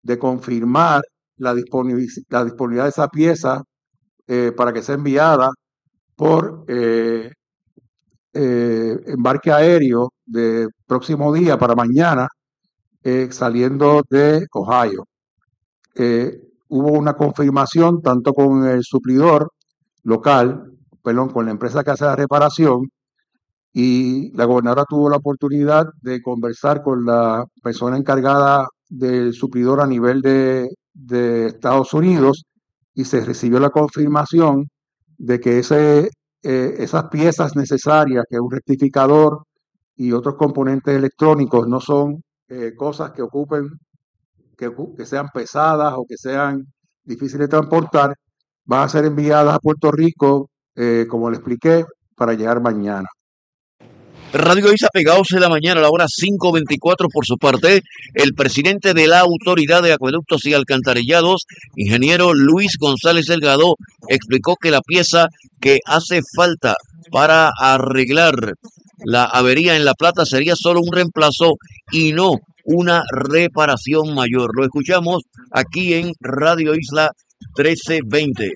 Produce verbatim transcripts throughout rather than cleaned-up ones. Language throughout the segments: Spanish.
de confirmar la disponibilidad, la disponibilidad de esa pieza eh, para que sea enviada por eh, eh, embarque aéreo de próximo día para mañana, eh, saliendo de Ohio. Eh, hubo una confirmación tanto con el suplidor local, perdón, con la empresa que hace la reparación, y la gobernadora tuvo la oportunidad de conversar con la persona encargada del suplidor a nivel de, de Estados Unidos, y se recibió la confirmación de que ese, eh, esas piezas necesarias, que es un rectificador y otros componentes electrónicos, no son eh, cosas que ocupen, que, que sean pesadas o que sean difíciles de transportar, van a ser enviadas a Puerto Rico, eh, como le expliqué, para llegar mañana. Radio Isla Pegados en la mañana a la hora cinco veinticuatro. Por su parte, el presidente de la Autoridad de Acueductos y Alcantarillados, ingeniero Luis González Delgado, explicó que la pieza que hace falta para arreglar la avería en La Plata sería solo un reemplazo y no una reparación mayor. Lo escuchamos aquí en Radio Isla trece veinte.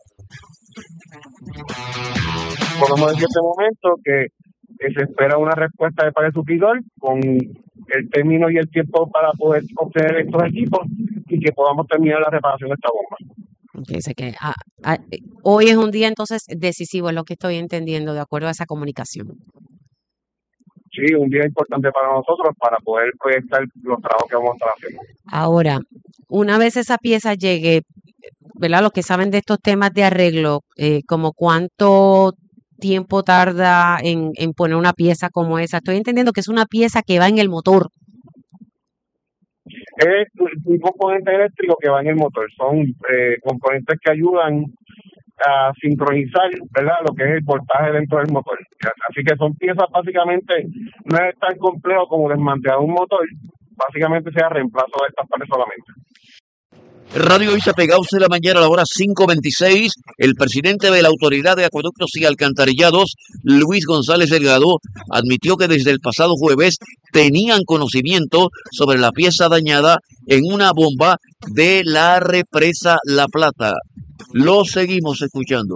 Podemos decir en este momento que que se espera una respuesta de parte del suplidor con el término y el tiempo para poder obtener estos equipos y que podamos terminar la reparación de esta bomba. Dice que ah, ah, hoy es un día entonces decisivo, es lo que estoy entendiendo de acuerdo a esa comunicación. Sí, un día importante para nosotros para poder proyectar los trabajos que vamos a estar haciendo. Ahora, una vez esa pieza llegue, ¿verdad? Los que saben de estos temas de arreglo, eh, como cuánto tiempo tarda en, en poner una pieza como esa. Estoy entendiendo que es una pieza que va en el motor. Es un componente eléctrico que va en el motor. Son eh, componentes que ayudan a sincronizar, ¿verdad?, lo que es el voltaje dentro del motor. Así que son piezas básicamente, no es tan complejo como desmantelar un motor, básicamente sea reemplazo de estas partes solamente. Radio Isla Pegados de la mañana a la hora cinco veintiséis. El presidente de la Autoridad de Acueductos y Alcantarillados, Luis González Delgado, admitió que desde el pasado jueves tenían conocimiento sobre la pieza dañada en una bomba de la represa La Plata. Lo seguimos escuchando.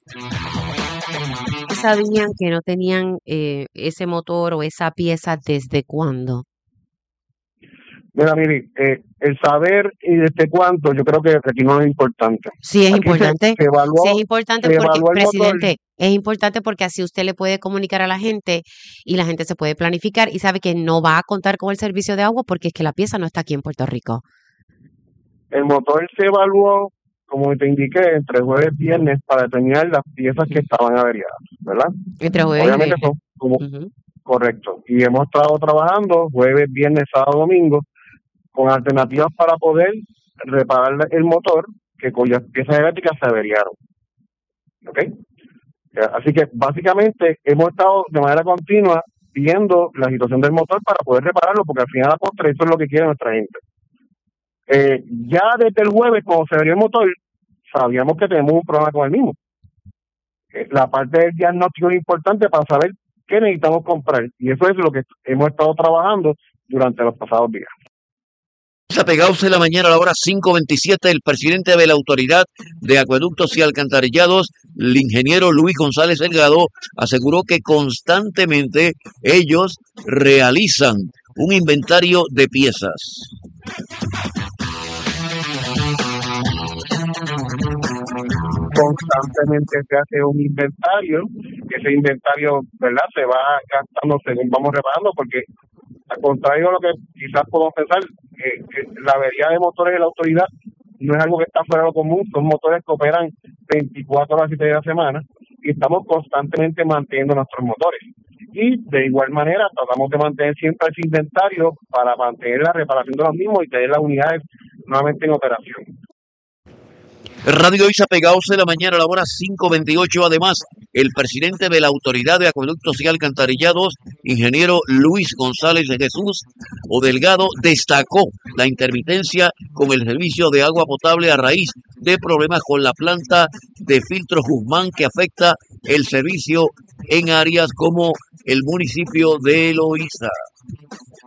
¿Sabían que no tenían eh, ese motor o esa pieza desde cuándo? Mira, mire, eh, el saber y desde cuánto, yo creo que aquí no es importante. Sí, es aquí importante. Se, se evaluó, sí, es importante se porque, presidente, motor. es importante porque así usted le puede comunicar a la gente y la gente se puede planificar y sabe que no va a contar con el servicio de agua porque es que la pieza no está aquí en Puerto Rico. El motor se evaluó, como te indiqué, entre jueves y viernes para determinar las piezas que estaban averiadas, ¿verdad? Entre jueves Obviamente y viernes. son como, Uh-huh. correcto. Y hemos estado trabajando jueves, viernes, sábado, domingo, con alternativas para poder reparar el motor que cuyas piezas eléctricas se averiaron. ¿Ok? Así que básicamente hemos estado de manera continua viendo la situación del motor para poder repararlo, porque al final de la postre eso es lo que quiere nuestra gente. Eh, ya desde el jueves, cuando se averió el motor, sabíamos que tenemos un problema con el mismo. Eh, la parte del diagnóstico es importante para saber qué necesitamos comprar, y eso es lo que hemos estado trabajando durante los pasados días. Pegados de la mañana a la hora cinco veintisiete. El presidente de la Autoridad de Acueductos y Alcantarillados, el ingeniero Luis González Delgado, aseguró que constantemente ellos realizan un inventario de piezas. Constantemente se hace un inventario, ese inventario, ¿verdad?, se va gastando según vamos reparando, porque al contrario de lo que quizás podemos pensar, eh, eh, la avería de motores de la autoridad no es algo que está fuera de lo común, son motores que operan veinticuatro horas, siete días a la semana, y estamos constantemente manteniendo nuestros motores. Y de igual manera tratamos de mantener siempre ese inventario para mantener la reparación de los mismos y tener las unidades nuevamente en operación. Radio Isla Pegados de la mañana a la hora cinco veintiocho. Además, el presidente de la Autoridad de Acueductos y Alcantarillados, ingeniero Luis González de Jesús o Delgado, destacó la intermitencia con el servicio de agua potable a raíz de problemas con la planta de filtro Guzmán que afecta el servicio en áreas como el municipio de Loíza.